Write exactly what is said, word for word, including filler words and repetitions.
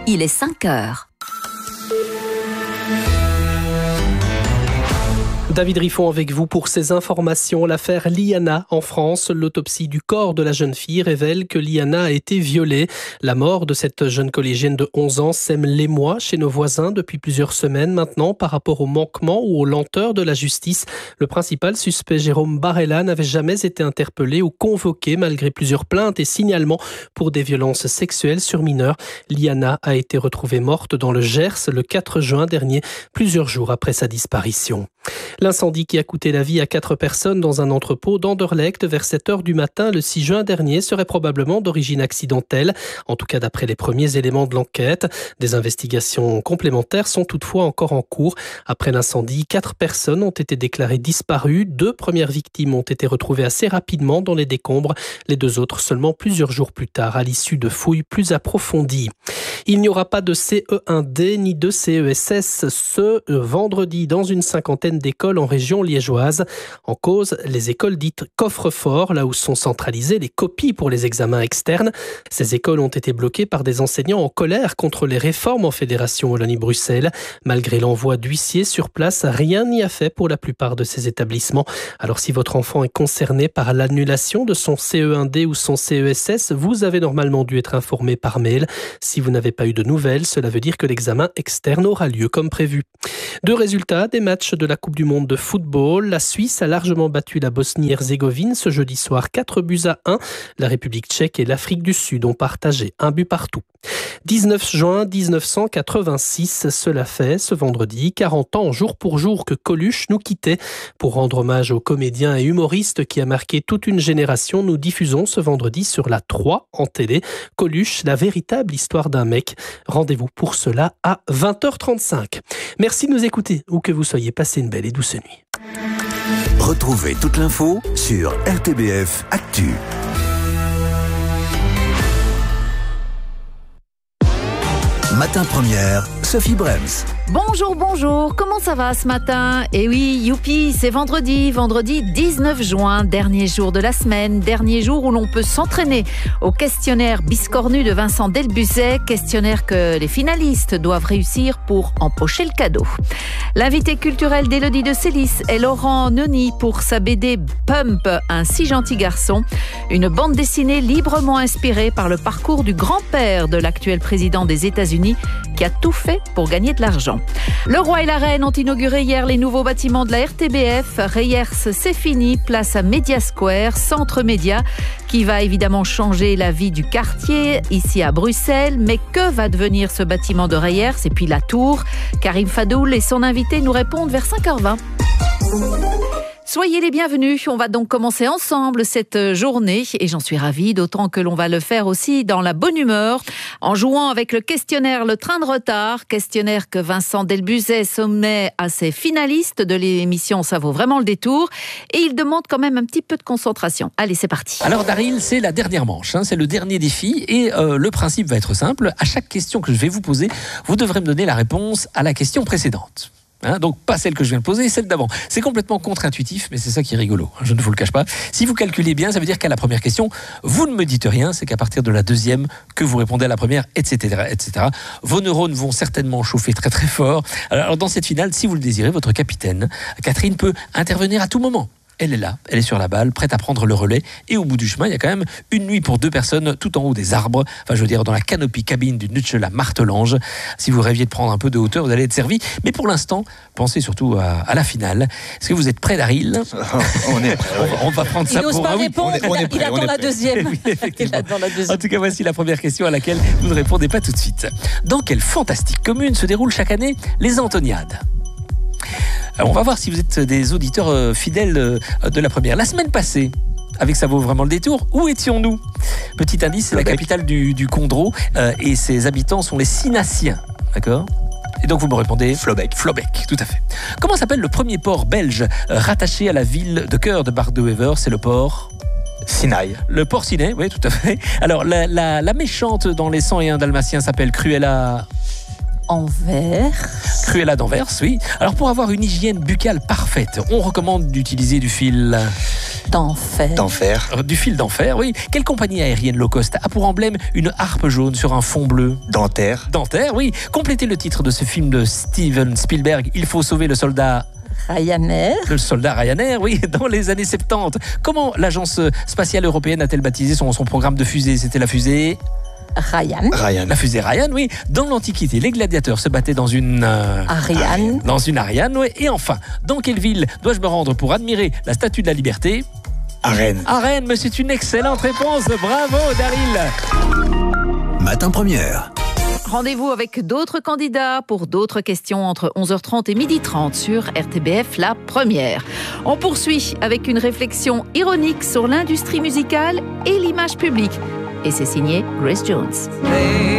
Il est cinq heures. David Riffon avec vous pour ces informations. L'affaire Liana en France. L'autopsie du corps de la jeune fille révèle que Liana a été violée. La mort de cette jeune collégienne de onze ans sème l'émoi chez nos voisins depuis plusieurs semaines maintenant par rapport aux manquements ou aux lenteurs de la justice. Le principal suspect, Jérôme Barella, n'avait jamais été interpellé ou convoqué malgré plusieurs plaintes et signalements pour des violences sexuelles sur mineurs. Liana a été retrouvée morte dans le Gers le quatre juin dernier, plusieurs jours après sa disparition. L'incendie qui a coûté la vie à quatre personnes dans un entrepôt d'Anderlecht vers sept heures du matin le six juin dernier serait probablement d'origine accidentelle. En tout cas, d'après les premiers éléments de l'enquête. Des investigations complémentaires sont toutefois encore en cours. Après l'incendie, quatre personnes ont été déclarées disparues. Deux premières victimes ont été retrouvées assez rapidement dans les décombres. Les deux autres seulement plusieurs jours plus tard, à l'issue de fouilles plus approfondies. Il n'y aura pas de C E un D ni de C E S S ce vendredi dans une cinquantaine d'écoles en région liégeoise. En cause, les écoles dites coffre-fort, là où sont centralisées les copies pour les examens externes. Ces écoles ont été bloquées par des enseignants en colère contre les réformes en Fédération Wallonie-Bruxelles. Malgré l'envoi d'huissiers sur place, rien n'y a fait pour la plupart de ces établissements. Alors si votre enfant est concerné par l'annulation de son C E un D ou son C E S S, vous avez normalement dû être informé par mail. Si vous n'avez pas eu de nouvelles, cela veut dire que l'examen externe aura lieu comme prévu. Deux résultats des matchs de la Coupe du Monde de football. La Suisse a largement battu la Bosnie-Herzégovine ce jeudi soir, quatre buts à un. La République tchèque et l'Afrique du Sud ont partagé un but partout. dix-neuf juin dix-neuf cent quatre-vingt-six, cela fait ce vendredi quarante ans jour pour jour que Coluche nous quittait. Pour rendre hommage au comédien et humoriste qui a marqué toute une génération, nous diffusons ce vendredi sur la trois en télé Coluche, la véritable histoire d'un mec. Rendez-vous pour cela à vingt heures trente-cinq. Merci de nous écouter ou que vous soyez passé une belle et douce nuit. Retrouvez toute l'info sur R T B F Actu. Matin Première, Sophie Brems. Bonjour, bonjour, comment ça va ce matin ? Eh oui, youpi, c'est vendredi, vendredi dix-neuf juin, dernier jour de la semaine, dernier jour où l'on peut s'entraîner au questionnaire Biscornu de Vincent Delbuzet, questionnaire que les finalistes doivent réussir pour empocher le cadeau. L'invité culturel d'Élodie de Célis est Laurent Noni pour sa B D Pump, un si gentil garçon, une bande dessinée librement inspirée par le parcours du grand-père de l'actuel président des États-Unis qui a tout fait pour gagner de l'argent. Le roi et la reine ont inauguré hier les nouveaux bâtiments de la R T B F. Reyers, c'est fini, place à Media Square, centre média, qui va évidemment changer la vie du quartier, ici à Bruxelles. Mais que va devenir ce bâtiment de Reyers et puis la tour ? Karim Fadoul et son invité nous répondent vers cinq heures vingt. Soyez les bienvenus, on va donc commencer ensemble cette journée et j'en suis ravie, d'autant que l'on va le faire aussi dans la bonne humeur, en jouant avec le questionnaire Le Train de Retard, questionnaire que Vincent Delbuzet soumet à ses finalistes de l'émission Ça vaut vraiment le détour, et il demande quand même un petit peu de concentration. Allez, c'est parti. Alors Daryl, c'est la dernière manche, hein, c'est le dernier défi et euh, le principe va être simple. À chaque question que je vais vous poser, vous devrez me donner la réponse à la question précédente. Hein, donc pas celle que je viens de poser, celle d'avant. C'est complètement contre-intuitif, mais c'est ça qui est rigolo, je ne vous le cache pas. Si vous calculez bien, ça veut dire qu'à la première question, vous ne me dites rien, c'est qu'à partir de la deuxième que vous répondez à la première, et cetera, et cetera. Vos neurones vont certainement chauffer très très fort. Alors dans cette finale, si vous le désirez, votre capitaine, Catherine, peut intervenir à tout moment. Elle est là, elle est sur la balle, prête à prendre le relais. Et au bout du chemin, il y a quand même une nuit pour deux personnes tout en haut des arbres. Enfin, je veux dire, dans la canopie cabine du Nutschela Martelange. Si vous rêviez de prendre un peu de hauteur, vous allez être servi. Mais pour l'instant, pensez surtout à, à la finale. Est-ce que vous êtes prêts, Daryl ? On est prêt. On, on va prendre ça il pour pas un oui. répondre, on est- on est prêt, il attend on est la prêt. deuxième. Oui, effectivement. Il attend la deuxième. En tout cas, voici la première question à laquelle vous ne répondez pas tout de suite. Dans quelle fantastique commune se déroulent chaque année les Antoniades ? Alors, on va voir si vous êtes des auditeurs euh, fidèles euh, de la première. La semaine passée, avec Ça vaut vraiment le détour, où étions-nous ? Petit indice, c'est la Flobec. capitale du, du Condro euh, et ses habitants sont les Sinassiens. D'accord ? Et donc vous me répondez Flobec. Flobec, tout à fait. Comment s'appelle le premier port belge euh, rattaché à la ville de cœur de Bar-de-Wever ? C'est le port... Sinaï. Le porcinet, oui, tout à fait. Alors, la, la, la méchante dans Les cent et un Dalmatiens s'appelle Cruella... Envers. Cruella d'Anvers, oui. Alors, pour avoir une hygiène buccale parfaite, on recommande d'utiliser du fil... D'enfer. D'enfer. Euh, Du fil d'enfer, oui. Quelle compagnie aérienne low cost a pour emblème une harpe jaune sur un fond bleu? Dentaire. Dentaire, oui. Complétez le titre de ce film de Steven Spielberg, Il faut sauver le soldat. Ryanair. Le soldat Ryanair, oui, dans les années soixante-dix. Comment l'agence spatiale européenne a-t-elle baptisé son, son programme de fusée? C'était la fusée... Ryan. Ryan. La fusée Ryan, oui. Dans l'Antiquité, les gladiateurs se battaient dans une... euh, Ariane. Dans une Ariane, oui. Et enfin, dans quelle ville dois-je me rendre pour admirer la Statue de la Liberté? À Rennes. À Rennes, mais c'est une excellente réponse. Bravo, Daryl. Matin Première. Rendez-vous avec d'autres candidats pour d'autres questions entre onze heures trente et midi trente sur R T B F La Première. On poursuit avec une réflexion ironique sur l'industrie musicale et l'image publique. Et c'est signé Grace Jones.